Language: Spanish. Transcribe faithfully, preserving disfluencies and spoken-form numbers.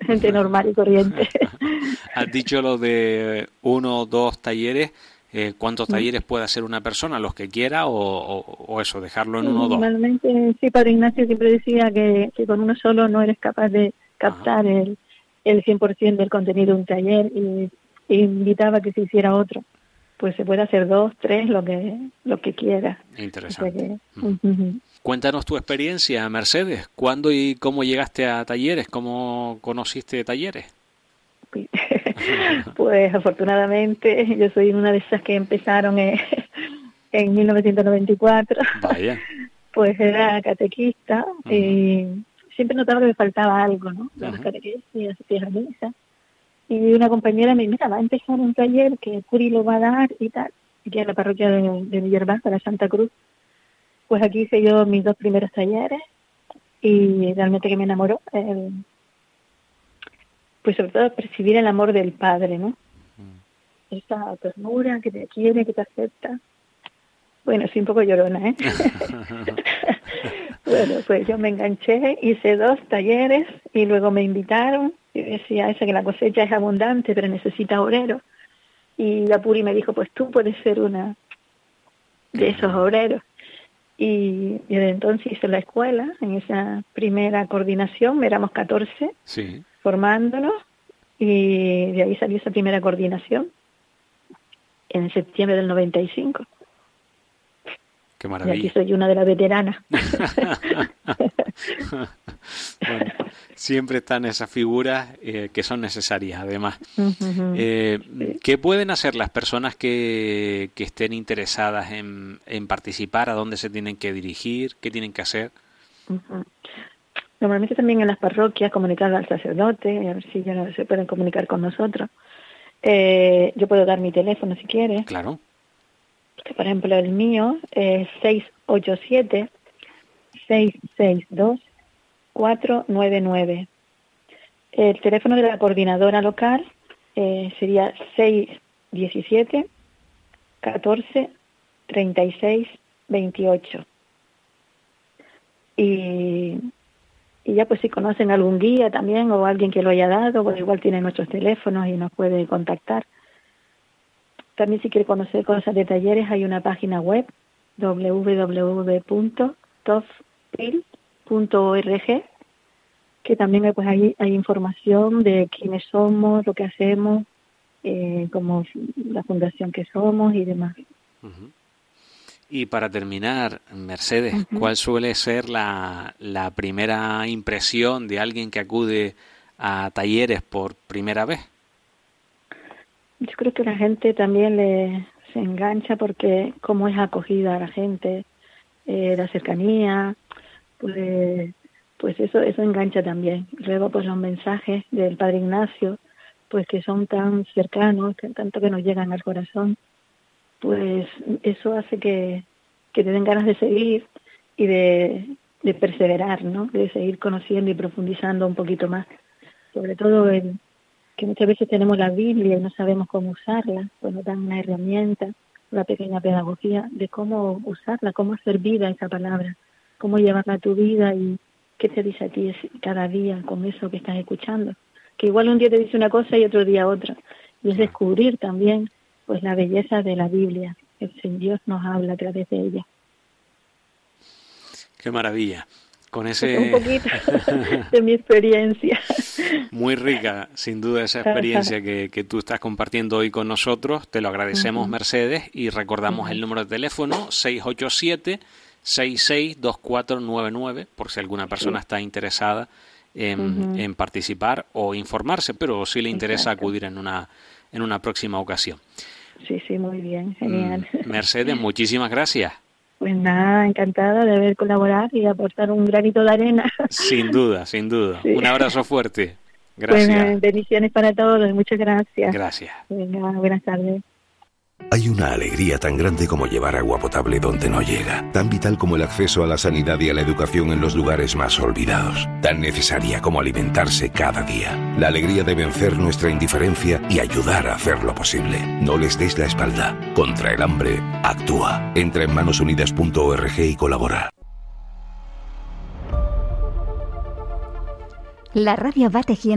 gente normal y corriente. Has dicho lo de uno o dos talleres. Eh, ¿Cuántos talleres puede hacer una persona? ¿Los que quiera o, o, o eso, dejarlo en uno o dos? Normalmente, sí, Padre Ignacio siempre decía que, que con uno solo no eres capaz de captar Ajá. el, el cien por ciento del contenido de un taller y, y invitaba a que se hiciera otro. Pues se puede hacer dos, tres, lo que lo que quiera. Interesante. Que, mm. uh-huh. Cuéntanos tu experiencia, Mercedes. ¿Cuándo y cómo llegaste a talleres? ¿Cómo conociste talleres? Pues afortunadamente yo soy una de esas que empezaron en, en mil novecientos noventa y cuatro. Vaya. Pues era catequista uh-huh. y siempre notaba que me faltaba algo, ¿no? Las uh-huh. catequistas y asistía a misa. Y una compañera me dijo, mira, va a empezar un taller que Curi lo va a dar y tal, aquí en la parroquia de, de Villarbanca, la Santa Cruz. Pues aquí hice yo mis dos primeros talleres y realmente que me enamoró. El, pues sobre todo percibir el amor del Padre, ¿no? Uh-huh. Esa ternura que te quiere, que te acepta. Bueno, sí, un poco llorona, ¿eh? Bueno, pues yo me enganché, hice dos talleres y luego me invitaron. Yo decía esa que la cosecha es abundante, pero necesita obreros. Y la Puri me dijo, pues tú puedes ser una de esos obreros. Y, y desde entonces hice la escuela, en esa primera coordinación, éramos catorce, sí. formándonos, y de ahí salió esa primera coordinación en septiembre del noventa y cinco. Qué maravilla. Y aquí soy una de las veteranas. Bueno, siempre están esas figuras eh, que son necesarias, además. Uh-huh. Eh, sí. ¿Qué pueden hacer las personas que, que estén interesadas en, en participar? ¿A dónde se tienen que dirigir? ¿Qué tienen que hacer? Uh-huh. Normalmente también en las parroquias comunicar al sacerdote, a ver si ya se pueden comunicar con nosotros. Eh, yo puedo dar mi teléfono si quieres. Claro. Que por ejemplo el mío es seis ocho siete, seis seis dos, cuatro nueve nueve. El teléfono de la coordinadora local eh, sería seis diecisiete, catorce, treinta y seis, veintiocho. Y, y ya pues si conocen algún guía también o alguien que lo haya dado, pues igual tienen nuestros teléfonos y nos puede contactar. También si quiere conocer cosas de talleres hay una página web doble u doble u doble u punto tofpil punto org, que también pues ahí hay información de quiénes somos, lo que hacemos, eh, como la fundación que somos y demás. Uh-huh. Y para terminar, Mercedes, uh-huh. ¿cuál suele ser la, la primera impresión de alguien que acude a talleres por primera vez? Yo creo que la gente también le se engancha porque cómo es acogida a la gente, eh, la cercanía, pues, pues eso eso engancha también. Luego pues los mensajes del Padre Ignacio, pues que son tan cercanos, que tanto que nos llegan al corazón, pues eso hace que, que te den ganas de seguir y de, de perseverar, ¿no? De seguir conociendo y profundizando un poquito más. Sobre todo el que muchas veces tenemos la Biblia y no sabemos cómo usarla, pues nos dan una herramienta, una pequeña pedagogía de cómo usarla, cómo hacer vida esa palabra, cómo llevarla a tu vida y qué te dice a ti cada día con eso que estás escuchando. Que igual un día te dice una cosa y otro día otra. Y es descubrir también pues la belleza de la Biblia, que Dios nos habla a través de ella. Qué maravilla. Con ese... Un poquito de mi experiencia. Muy rica, sin duda, esa experiencia que, que tú estás compartiendo hoy con nosotros. Te lo agradecemos, uh-huh. Mercedes, y recordamos uh-huh. el número de teléfono seis ocho siete, seis seis dos cuatro nueve nueve, por si alguna persona sí. está interesada en, uh-huh. en participar o informarse, pero si le interesa Exacto. acudir en una, en una próxima ocasión. Sí, sí, muy bien, genial. Mercedes, muchísimas gracias. Pues nada, encantada de haber colaborado y aportar un granito de arena. Sin duda, sin duda. Sí. Un abrazo fuerte. Gracias. Pues, bendiciones para todos, muchas gracias. Gracias. Venga, buenas tardes. Hay una alegría tan grande como llevar agua potable donde no llega, tan vital como el acceso a la sanidad y a la educación en los lugares más olvidados, tan necesaria como alimentarse cada día. La alegría de vencer nuestra indiferencia y ayudar a hacerlo posible. No les des la espalda. Contra el hambre, actúa. Entra en manos unidas punto org y colabora. La radio va tejiendo